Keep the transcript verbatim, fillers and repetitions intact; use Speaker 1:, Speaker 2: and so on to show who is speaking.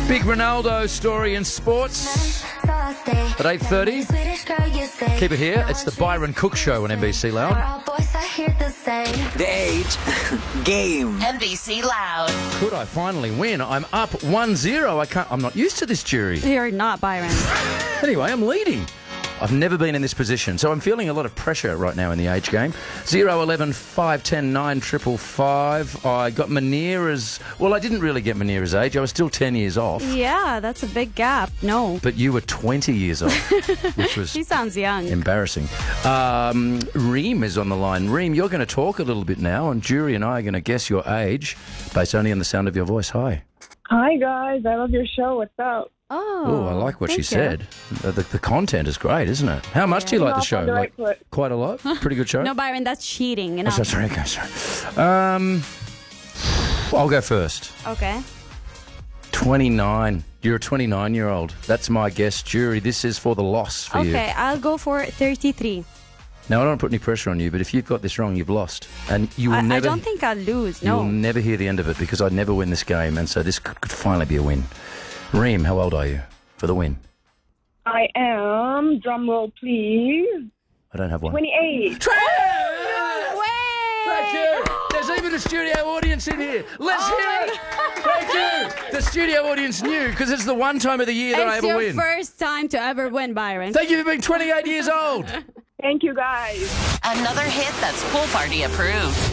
Speaker 1: Big Ronaldo story in sports at eight thirty. Keep it here. It's the Byron Cook Show on N B C Loud.
Speaker 2: The age game.
Speaker 3: N B C Loud.
Speaker 1: Could I finally win? I'm up one zero. I can't. I'm not used to this, jury.
Speaker 4: You're not, Byron.
Speaker 1: Anyway, I'm leading. I've never been in this position, so I'm feeling a lot of pressure right now in the age game. zero, eleven, five, ten, nine, triple five. I got Manira's... Well, I didn't really get Manira's age. I was still ten years off.
Speaker 4: Yeah, that's a big gap. No.
Speaker 1: But you were twenty years off, which was...
Speaker 4: She sounds young.
Speaker 1: Embarrassing. Um, Reem is on the line. Reem, you're going to talk a little bit now, and Jury and I are going to guess your age based only on the sound of your voice. Hi.
Speaker 5: Hi, guys. I love your show. What's up?
Speaker 4: Oh,
Speaker 1: Oh, I like what she
Speaker 4: thank you.
Speaker 1: said. The, the, the content is great, isn't it? How much do you like the
Speaker 5: Off on
Speaker 1: show?
Speaker 5: the right
Speaker 1: Like
Speaker 5: foot.
Speaker 1: quite a lot? Pretty good show?
Speaker 4: No, Byron, that's cheating. You
Speaker 1: Oh,
Speaker 4: know?
Speaker 1: sorry, okay, sorry. Um, I'll go first.
Speaker 4: Okay.
Speaker 1: twenty-nine. You're a twenty-nine-year-old. That's my guess, Jury. This is for the loss for you.
Speaker 4: Okay, I'll go for thirty-three.
Speaker 1: Now, I don't want to put any pressure on you, but if you've got this wrong, you've lost. And you will
Speaker 4: I,
Speaker 1: never...
Speaker 4: I don't think I'll lose,
Speaker 1: You
Speaker 4: no.
Speaker 1: will never hear the end of it because I'd never win this game, and so this could, could finally be a win. Reem, how old are you for the win?
Speaker 5: I am, drum roll please,
Speaker 1: I don't have one.
Speaker 5: twenty-eight.
Speaker 1: Thank you. There's even a studio audience in here. Let's
Speaker 4: Oh
Speaker 1: hear it. Thank you. The studio audience knew because it's the one time of the year that I
Speaker 4: It's
Speaker 1: ever
Speaker 4: your
Speaker 1: win.
Speaker 4: first time to ever win, Byron.
Speaker 1: Thank you for being twenty-eight years old.
Speaker 5: Thank you, guys.
Speaker 3: Another hit that's pool party approved.